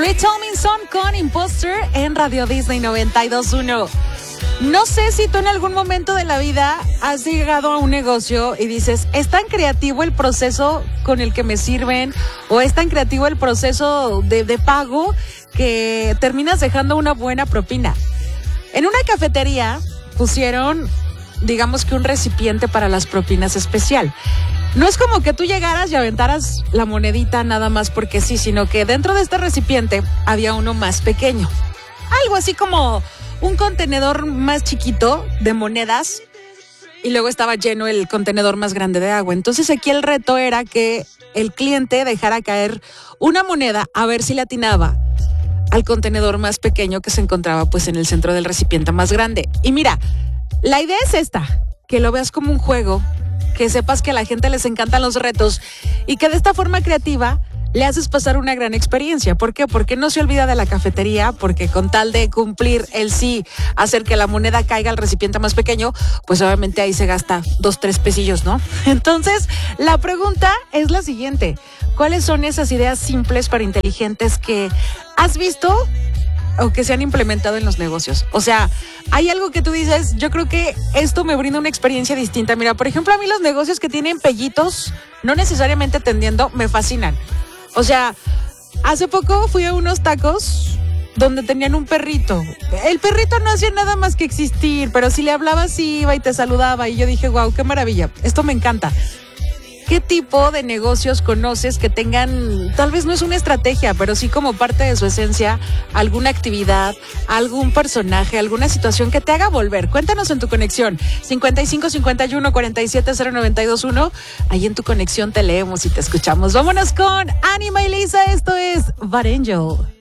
Louis Tomlinson con Imposter en Radio Disney 92.1. No sé si tú en algún momento de la vida has llegado a un negocio y dices, es tan creativo el proceso con el que me sirven o es tan creativo el proceso de pago que terminas dejando una buena propina. En una cafetería pusieron, digamos que un recipiente para las propinas especial. No es como que tú llegaras y aventaras la monedita nada más porque sí, sino que dentro de este recipiente había uno más pequeño. Algo así como un contenedor más chiquito de monedas y luego estaba lleno el contenedor más grande de agua. Entonces aquí el reto era que el cliente dejara caer una moneda a ver si le atinaba al contenedor más pequeño que se encontraba pues en el centro del recipiente más grande. Y mira, la idea es esta, que lo veas como un juego, que sepas que a la gente les encantan los retos y que de esta forma creativa le haces pasar una gran experiencia. ¿Por qué? Porque no se olvida de la cafetería, porque con tal de cumplir el sí, hacer que la moneda caiga al recipiente más pequeño, pues obviamente ahí se gasta 2-3 pesillos, ¿no? Entonces, la pregunta es la siguiente. ¿Cuáles son esas ideas simples pero inteligentes que has visto o que se han implementado en los negocios? O sea, hay algo que tú dices, yo creo que esto me brinda una experiencia distinta. Mira, por ejemplo, a mí los negocios que tienen pellitos, no necesariamente atendiendo, me fascinan. O sea, hace poco fui a unos tacos donde tenían un perrito. El perrito no hacía nada más que existir, pero si le hablabas iba y te saludaba y yo dije, wow, qué maravilla, esto me encanta. ¿Qué tipo de negocios conoces que tengan, tal vez no es una estrategia, pero sí como parte de su esencia, alguna actividad, algún personaje, alguna situación que te haga volver? Cuéntanos en tu conexión, 5551-470921. Ahí en tu conexión te leemos y te escuchamos. Vámonos con Anima y Lisa, esto es Bad Angel.